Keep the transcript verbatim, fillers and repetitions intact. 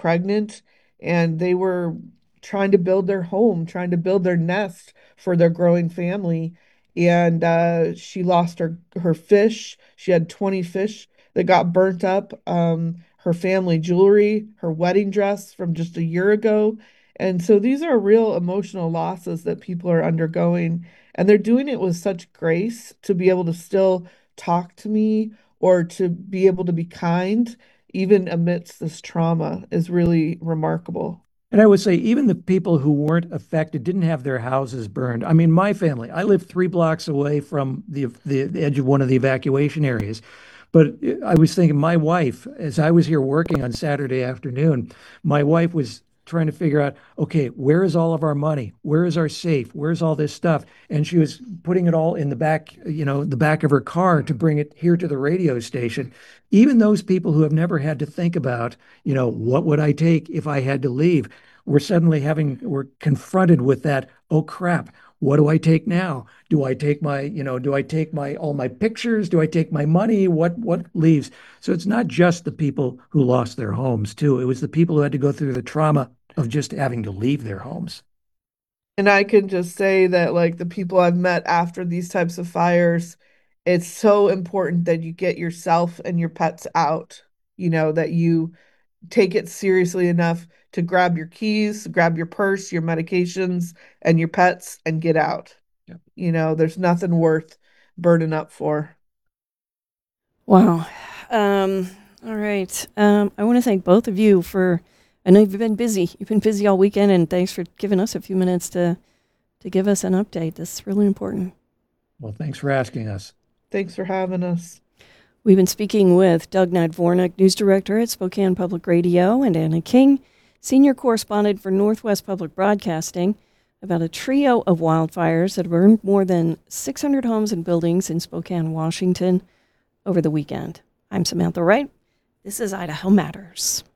pregnant, and they were trying to build their home, trying to build their nest for their growing family. And uh, she lost her her fish. She had twenty fish that got burnt up. Um, her family jewelry, her wedding dress from just a year ago. And so these are real emotional losses that people are undergoing. And they're doing it with such grace to be able to still talk to me or to be able to be kind, even amidst this trauma, is really remarkable. And I would say even the people who weren't affected didn't have their houses burned. I mean, my family, I live three blocks away from the the edge of one of the evacuation areas. But I was thinking, my wife, as I was here working on Saturday afternoon, my wife was trying to figure out, okay, where is all of our money? Where is our safe? Where's all this stuff? And she was putting it all in the back, you know, the back of her car to bring it here to the radio station. Even those people who have never had to think about, you know, what would I take if I had to leave? We're suddenly having, we're confronted with that, oh crap, what do I take now? Do I take my, you know, do I take my all my pictures? Do I take my money? What what leaves? So it's not just the people who lost their homes too. It was the people who had to go through the trauma of just having to leave their homes. And I can just say that, like, the people I've met after these types of fires, it's so important that you get yourself and your pets out, you know, that you take it seriously enough to grab your keys, grab your purse, your medications, and your pets and get out. Yeah. You know, there's nothing worth burning up for. Wow. Um, all right. Um, I want to thank both of you for. I know you've been busy. You've been busy all weekend, and thanks for giving us a few minutes to to give us an update. This is really important. Well, thanks for asking us. Thanks for having us. We've been speaking with Doug Nadvornik, news director at Spokane Public Radio, and Anna King, senior correspondent for Northwest Public Broadcasting, about a trio of wildfires that burned more than six hundred homes and buildings in Spokane, Washington over the weekend. I'm Samantha Wright. This is Idaho Matters.